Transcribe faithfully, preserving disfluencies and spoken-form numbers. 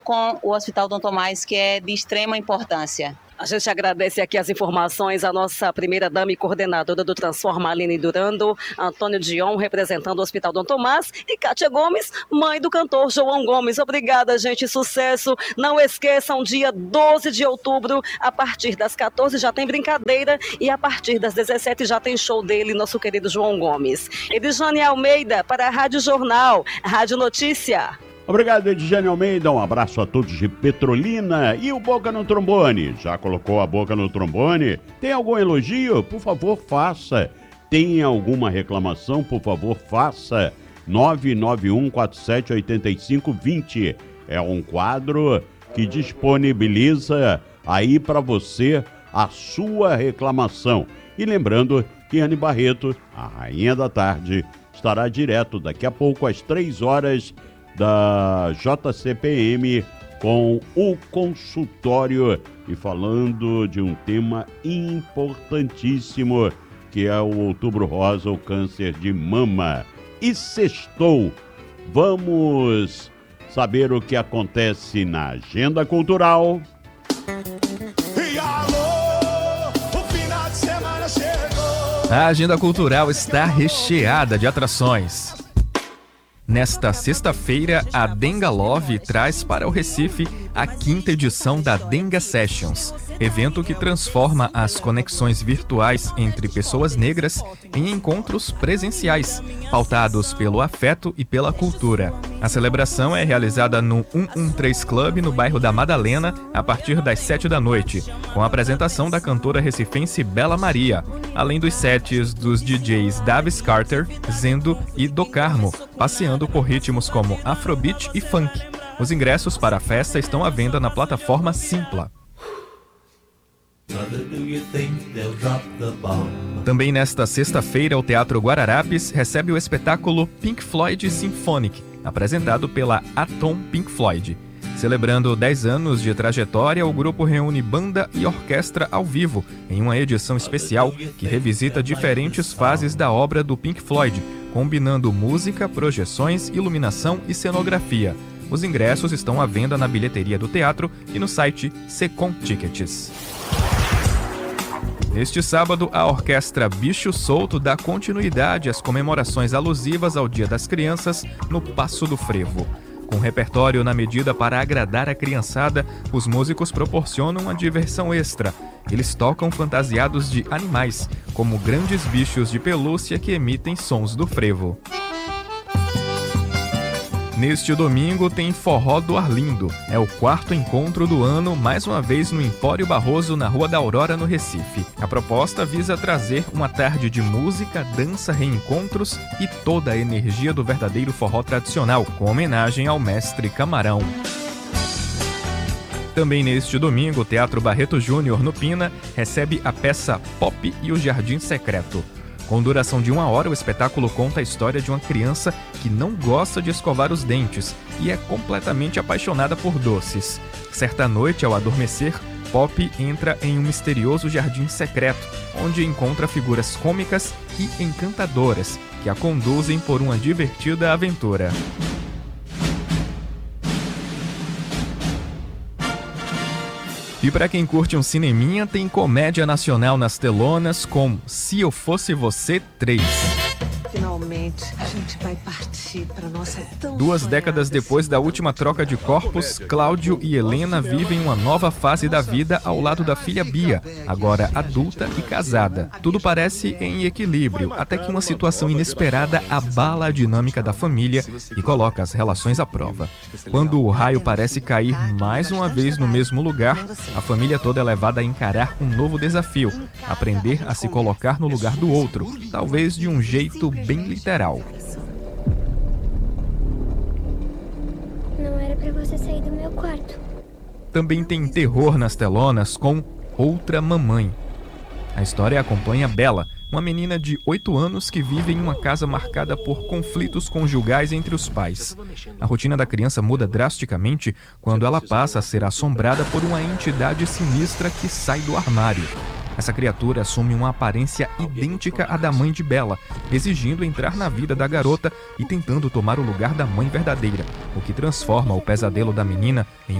com o Hospital Dom Tomás, que é de extrema importância. A gente agradece aqui as informações à nossa primeira-dama e coordenadora do Transforma, Aline Durando, Antônio Dion, representando o Hospital Dom Tomás, e Kátia Gomes, mãe do cantor João Gomes. Obrigada, gente, sucesso. Não esqueçam, dia doze de outubro, a partir das quatorze já tem brincadeira e a partir das dezessete já tem show dele, nosso querido João Gomes. Edjane Almeida, para a Rádio Jornal, Rádio Notícia. Obrigado, Edjane Almeida. Um abraço a todos de Petrolina. E o Boca no Trombone? Já colocou a boca no trombone? Tem algum elogio? Por favor, faça. Tem alguma reclamação? Por favor, faça. nove nove um quatro sete oito cinco dois zero. É um quadro que disponibiliza aí para você a sua reclamação. E lembrando que Anne Barreto, a rainha da tarde, estará direto daqui a pouco às três horas da J C P M com o consultório e falando de um tema importantíssimo que é o Outubro Rosa, o câncer de mama. E sextou, vamos saber o que acontece na agenda cultural. E alô, o final de semana chegou. A agenda cultural está recheada de atrações. Nesta sexta-feira, a Denga Love traz para o Recife a quinta edição da Denga Sessions, evento que transforma as conexões virtuais entre pessoas negras em encontros presenciais, pautados pelo afeto e pela cultura. A celebração é realizada no cento e treze Club, no bairro da Madalena, a partir das sete da noite, com a apresentação da cantora recifense Bela Maria, além dos sets dos D Js Davis Carter, Zendo e Do Carmo, passeando por ritmos como Afrobeat e Funk. Os ingressos para a festa estão à venda na plataforma Simpla. Também nesta sexta-feira, o Teatro Guararapes recebe o espetáculo Pink Floyd Symphonic, apresentado pela Atom Pink Floyd. Celebrando dez anos de trajetória, o grupo reúne banda e orquestra ao vivo em uma edição especial que revisita diferentes fases da obra do Pink Floyd, combinando música, projeções, iluminação e cenografia. Os ingressos estão à venda na bilheteria do teatro e no site Secom Tickets. Neste sábado, a Orquestra Bicho Solto dá continuidade às comemorações alusivas ao Dia das Crianças no Passo do Frevo. Com repertório na medida para agradar a criançada, os músicos proporcionam uma diversão extra. Eles tocam fantasiados de animais, como grandes bichos de pelúcia que emitem sons do frevo. Neste domingo tem Forró do Arlindo. É o quarto encontro do ano, mais uma vez no Empório Barroso, na Rua da Aurora, no Recife. A proposta visa trazer uma tarde de música, dança, reencontros e toda a energia do verdadeiro forró tradicional, com homenagem ao mestre Camarão. Também neste domingo, o Teatro Barreto Júnior, no Pina, recebe a peça Pop e o Jardim Secreto. Com duração de uma hora, o espetáculo conta a história de uma criança que não gosta de escovar os dentes e é completamente apaixonada por doces. Certa noite, ao adormecer, Pop entra em um misterioso jardim secreto, onde encontra figuras cômicas e encantadoras que a conduzem por uma divertida aventura. E para quem curte um cineminha, tem comédia nacional nas telonas com Se Eu Fosse Você três. Finalmente, a gente vai partir para nossa tão Duas décadas depois da última troca de corpos, Cláudio e Helena vivem uma nova fase da vida ao lado da filha Bia, agora adulta e casada. Tudo parece em equilíbrio, até que uma situação inesperada abala a dinâmica da família e coloca as relações à prova. Quando o raio parece cair mais uma vez no mesmo lugar, a família toda é levada a encarar um novo desafio, aprender a se colocar no lugar do outro, talvez de um jeito bem literal. Não era pra você sair do meu quarto. Também tem terror nas telonas com Outra Mamãe. A história acompanha Bela, uma menina de oito anos que vive em uma casa marcada por conflitos conjugais entre os pais. A rotina da criança muda drasticamente quando ela passa a ser assombrada por uma entidade sinistra que sai do armário. Essa criatura assume uma aparência idêntica à da mãe de Bella, exigindo entrar na vida da garota e tentando tomar o lugar da mãe verdadeira, o que transforma o pesadelo da menina em